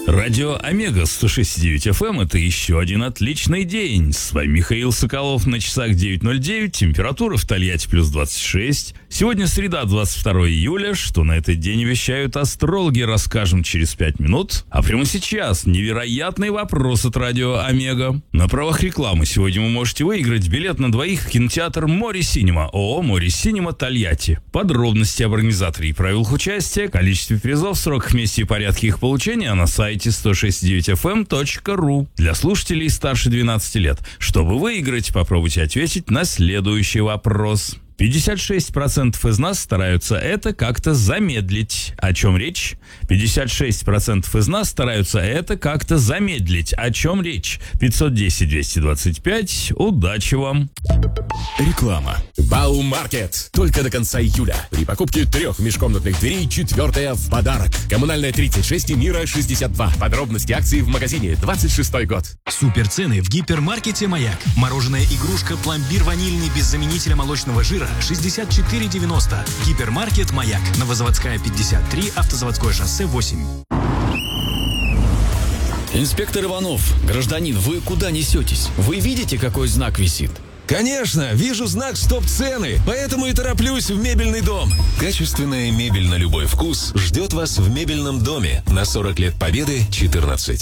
Радио Омега 106.9 FM – это еще один отличный день. С вами Михаил Соколов, на часах 9:09, температура в Тольятти плюс 26. Сегодня среда, 22 июля, что на этот день вещают астрологи, расскажем через 5 минут. А прямо сейчас невероятный вопрос от Радио Омега. На правах рекламы сегодня вы можете выиграть билет на двоих в кинотеатр «Море Синема», ООО «Море Синема» Тольятти. Подробности об организаторе и правилах участия, количестве призов, сроках, месте и порядке их получения на сайте 106.9fm.ru. Для слушателей старше 12 лет. Чтобы выиграть, попробуйте ответить на следующий вопрос. 56% из нас стараются это как-то замедлить. О чем речь? 56% из нас стараются это как-то замедлить. О чем речь? 510-225. Удачи вам! Реклама. Баумаркет. Только до конца июля. При покупке 3 межкомнатных дверей 4-я в подарок. Коммунальная 36 и Мира 62. Подробности акции в магазине. 26-й год. Суперцены в гипермаркете «Маяк». Мороженое игрушка пломбир ванильный без заменителя молочного жира 64,90. Гипермаркет «Маяк». Новозаводская 53, Автозаводское шоссе 8. Инспектор Иванов, гражданин, вы куда несетесь? Вы видите, какой знак висит? Конечно, вижу знак «Стоп-цены», поэтому и тороплюсь в мебельный дом. Качественная мебель на любой вкус ждет вас в мебельном доме на 40 лет Победы, 14.